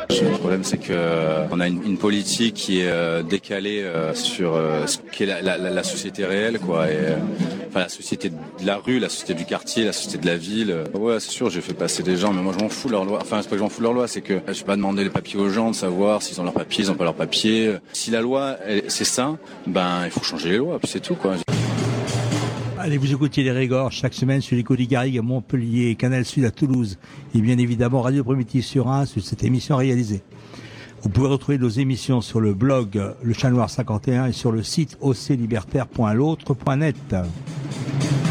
Le problème, c'est que on a une politique qui est décalée sur ce qu'est la société réelle, quoi. Et enfin, la société de la rue, la société du quartier, la société de la ville. Ouais, c'est sûr, j'ai fait passer des gens, mais moi, je m'en fous de leur loi. Enfin, c'est pas que je m'en fous de leur loi, c'est que je vais pas demander les papiers aux gens de savoir s'ils ont leurs papiers, ils ont pas leurs papiers. Si la loi, c'est ça, ben, il faut changer les lois, puis c'est tout, quoi. Allez, vous écoutez les Régors chaque semaine sur l'Écho des Garrigues à Montpellier, Canal Sud à Toulouse et bien évidemment Radio Primitive sur 1 sur cette émission réalisée. Vous pouvez retrouver nos émissions sur le blog Le Chat Noir 51 et sur le site oclibertaire.l'autre.net.